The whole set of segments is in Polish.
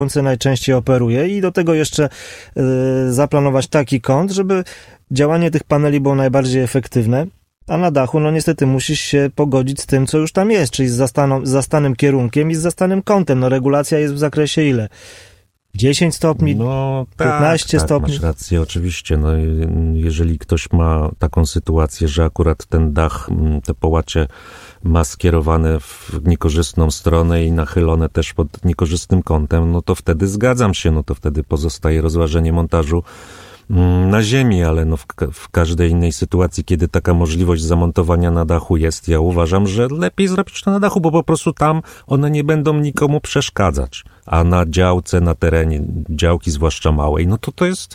najczęściej operuje i do tego jeszcze zaplanować taki kąt, żeby działanie tych paneli było najbardziej efektywne, a na dachu, no niestety musisz się pogodzić z tym, co już tam jest, czyli z zastanym kierunkiem i z zastanym kątem. No regulacja jest w zakresie ile? 10 stopni, no, 15 stopni. Masz rację, oczywiście. No, jeżeli ktoś ma taką sytuację, że akurat ten dach, te połacie ma skierowane w niekorzystną stronę i nachylone też pod niekorzystnym kątem, no to wtedy zgadzam się, no to wtedy pozostaje rozważenie montażu na ziemi, ale no w każdej innej sytuacji, kiedy taka możliwość zamontowania na dachu jest, ja uważam, że lepiej zrobić to na dachu, bo po prostu tam one nie będą nikomu przeszkadzać. A na działce, na terenie działki, zwłaszcza małej, no to jest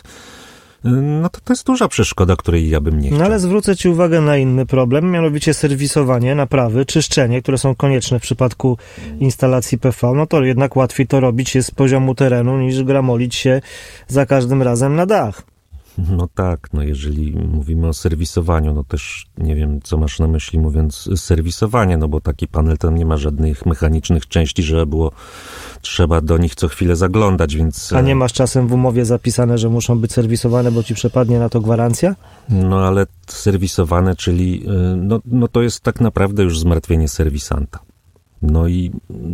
duża przeszkoda, której ja bym nie chciał. No ale zwrócę Ci uwagę na inny problem, mianowicie serwisowanie, naprawy, czyszczenie, które są konieczne w przypadku instalacji PV, no to jednak łatwiej to robić jest z poziomu terenu, niż gramolić się za każdym razem na dach. No tak, no jeżeli mówimy o serwisowaniu, no też nie wiem, co masz na myśli mówiąc serwisowanie, no bo taki panel tam nie ma żadnych mechanicznych części, żeby było trzeba do nich co chwilę zaglądać, więc... A nie masz czasem w umowie zapisane, że muszą być serwisowane, bo ci przepadnie na to gwarancja? No ale serwisowane, czyli no to jest tak naprawdę już zmartwienie serwisanta. No i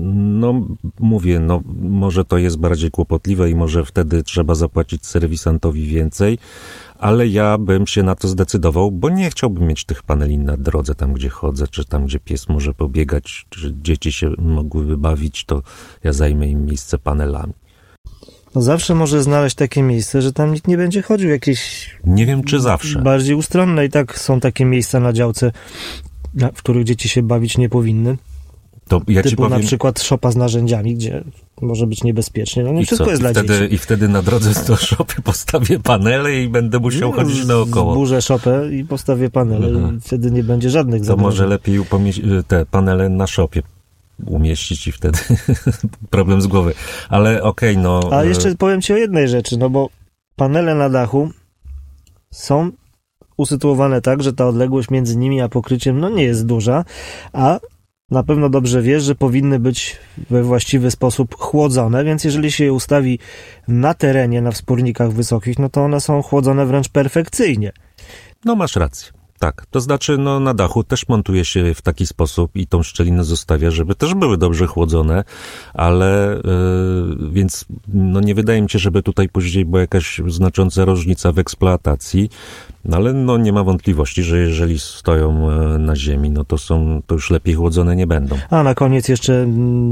mówię, może to jest bardziej kłopotliwe i może wtedy trzeba zapłacić serwisantowi więcej, ale ja bym się na to zdecydował, bo nie chciałbym mieć tych paneli na drodze, tam gdzie chodzę, czy tam gdzie pies może pobiegać, czy dzieci się mogłyby bawić, to ja zajmę im miejsce panelami. No zawsze może znaleźć takie miejsce, że tam nikt nie będzie chodził, jakieś... Nie wiem, czy zawsze. Bardziej ustronne i tak są takie miejsca na działce, w których dzieci się bawić nie powinny. To ja ci powiem... na przykład szopa z narzędziami, gdzie może być niebezpiecznie. No nie wszystko jest dla dzieci. I wtedy na drodze do szopy postawię panele i będę musiał chodzić naokoło. Zburzę szopę i postawię panele. I wtedy nie będzie żadnych to zagrożeń. Może lepiej te panele na szopie umieścić i wtedy problem z głowy. Ale okej, no... A jeszcze powiem ci o jednej rzeczy, no bo panele na dachu są usytuowane tak, że ta odległość między nimi a pokryciem nie jest duża, a na pewno dobrze wiesz, że powinny być we właściwy sposób chłodzone, więc jeżeli się je ustawi na terenie, na wspornikach wysokich, no to one są chłodzone wręcz perfekcyjnie. No masz rację. Tak, to znaczy na dachu też montuje się w taki sposób i tą szczelinę zostawia, żeby też były dobrze chłodzone, ale więc nie wydaje mi się, żeby tutaj później była jakaś znacząca różnica w eksploatacji, ale nie ma wątpliwości, że jeżeli stoją na ziemi, no to już lepiej chłodzone nie będą. A na koniec jeszcze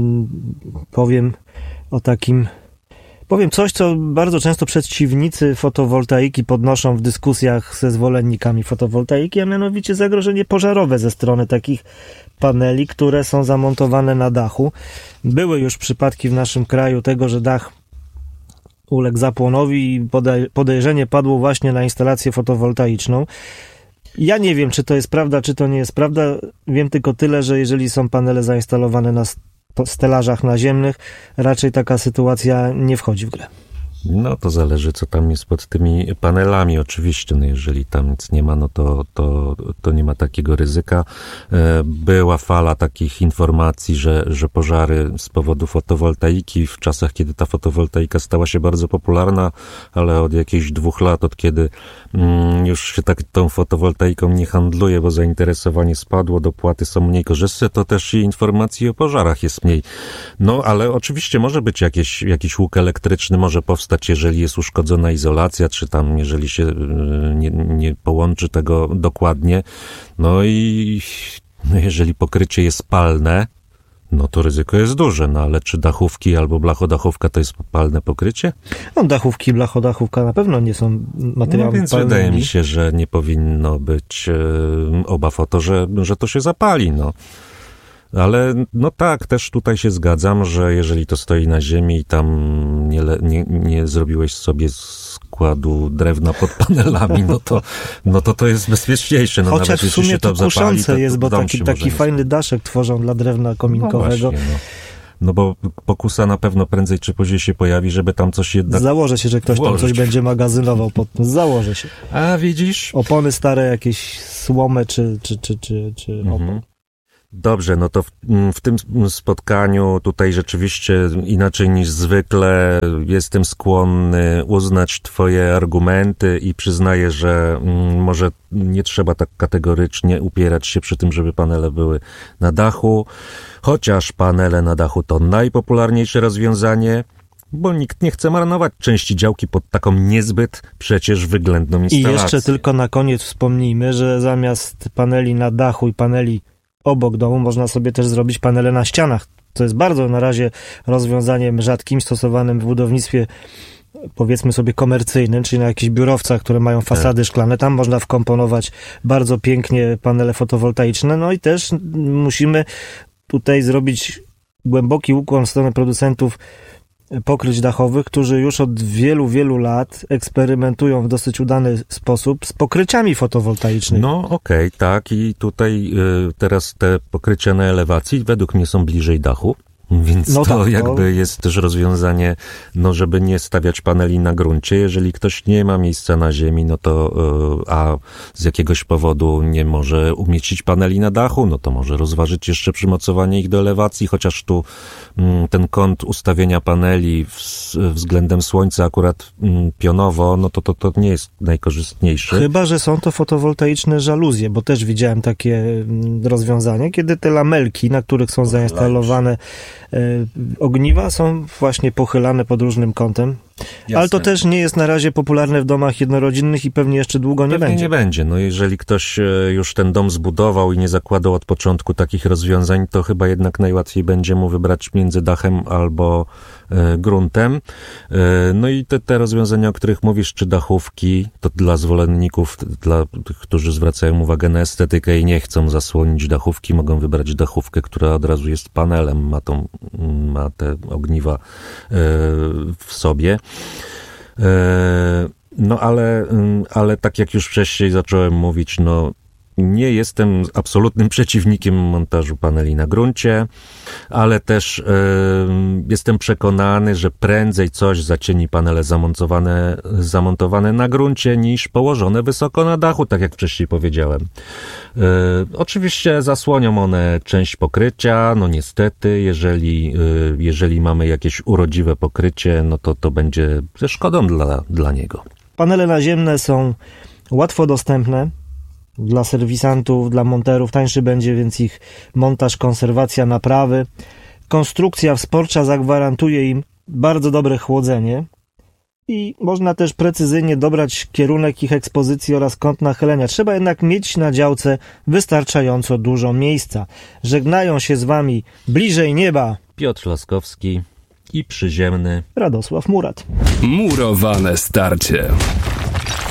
powiem coś, co bardzo często przeciwnicy fotowoltaiki podnoszą w dyskusjach ze zwolennikami fotowoltaiki, a mianowicie zagrożenie pożarowe ze strony takich paneli, które są zamontowane na dachu. Były już przypadki w naszym kraju tego, że dach uległ zapłonowi i podejrzenie padło właśnie na instalację fotowoltaiczną. Ja nie wiem, czy to jest prawda, czy to nie jest prawda. Wiem tylko tyle, że jeżeli są panele zainstalowane na stelażach naziemnych, raczej taka sytuacja nie wchodzi w grę. No to zależy, co tam jest pod tymi panelami. Oczywiście, jeżeli tam nic nie ma, to nie ma takiego ryzyka. Była fala takich informacji, że pożary z powodu fotowoltaiki w czasach, kiedy ta fotowoltaika stała się bardzo popularna, ale od jakichś 2 lat, od kiedy już się tą fotowoltaiką nie handluje, bo zainteresowanie spadło, dopłaty są mniej korzystne, to też i informacji o pożarach jest mniej. No, ale oczywiście może być jakiś łuk elektryczny, może powstać, jeżeli jest uszkodzona izolacja, czy tam jeżeli się nie połączy tego dokładnie. No i jeżeli pokrycie jest palne, no to ryzyko jest duże. No ale czy dachówki albo blachodachówka to jest palne pokrycie? No dachówki i blachodachówka na pewno nie są materiałami więc palnymi. Wydaje mi się, że nie powinno być obaw o to, że to się zapali, Ale tak, też tutaj się zgadzam, że jeżeli to stoi na ziemi i tam nie zrobiłeś sobie składu drewna pod panelami, to jest bezpieczniejsze. Chociaż nawet w sumie jeśli się to kuszące zapali, jest, bo taki fajny daszek tworzą dla drewna kominkowego. No właśnie, No bo pokusa na pewno prędzej czy później się pojawi, żeby tam coś jednak... Założę się, że ktoś tam coś będzie magazynował. Założę się. A widzisz? Opony stare, jakieś słomę czy opon. Dobrze, no to w tym spotkaniu tutaj rzeczywiście inaczej niż zwykle jestem skłonny uznać twoje argumenty i przyznaję, że może nie trzeba tak kategorycznie upierać się przy tym, żeby panele były na dachu, chociaż panele na dachu to najpopularniejsze rozwiązanie, bo nikt nie chce marnować części działki pod taką niezbyt przecież wyględną instalację. I jeszcze tylko na koniec wspomnijmy, że zamiast paneli na dachu i paneli obok domu można sobie też zrobić panele na ścianach. To jest bardzo na razie rozwiązaniem rzadkim, stosowanym w budownictwie, powiedzmy sobie komercyjnym, czyli na jakichś biurowcach, które mają fasady szklane. Tam można wkomponować bardzo pięknie panele fotowoltaiczne. No i też musimy tutaj zrobić głęboki ukłon w stronę producentów pokryć dachowych, którzy już od wielu, wielu lat eksperymentują w dosyć udany sposób z pokryciami fotowoltaicznymi. No okej, tak, i tutaj teraz te pokrycia na elewacji według mnie są bliżej dachu, więc no to tak, jakby jest też rozwiązanie, no żeby nie stawiać paneli na gruncie. Jeżeli ktoś nie ma miejsca na ziemi, no to a z jakiegoś powodu nie może umieścić paneli na dachu, no to może rozważyć jeszcze przymocowanie ich do elewacji, chociaż tu ten kąt ustawienia paneli względem słońca akurat pionowo, no to nie jest najkorzystniejszy. Chyba że są to fotowoltaiczne żaluzje, bo też widziałem takie rozwiązanie, kiedy te lamelki, na których są zainstalowane ogniwa, są właśnie pochylane pod różnym kątem. Jasne. Ale to też nie jest na razie popularne w domach jednorodzinnych i pewnie jeszcze długo nie będzie. Nie będzie. No jeżeli ktoś już ten dom zbudował i nie zakładał od początku takich rozwiązań, to chyba jednak najłatwiej będzie mu wybrać między dachem albo gruntem. No i te rozwiązania, o których mówisz, czy dachówki, to dla zwolenników, dla tych, którzy zwracają uwagę na estetykę i nie chcą zasłonić dachówki, mogą wybrać dachówkę, która od razu jest panelem, ma te ogniwa w sobie. No ale tak jak już wcześniej zacząłem mówić, no nie jestem absolutnym przeciwnikiem montażu paneli na gruncie, ale też jestem przekonany, że prędzej coś zacieni panele zamontowane na gruncie niż położone wysoko na dachu, tak jak wcześniej powiedziałem. Oczywiście zasłonią one część pokrycia, no niestety, jeżeli mamy jakieś urodziwe pokrycie, no to będzie ze szkodą dla niego. Panele naziemne są łatwo dostępne dla serwisantów, dla monterów. Tańszy będzie więc ich montaż, konserwacja, naprawy. Konstrukcja wsporcza zagwarantuje im bardzo dobre chłodzenie i można też precyzyjnie dobrać kierunek ich ekspozycji oraz kąt nachylenia. Trzeba jednak mieć na działce wystarczająco dużo miejsca. Żegnają się z wami bliżej nieba Piotr Laskowski i przyziemny Radosław Murat. Murowane starcie.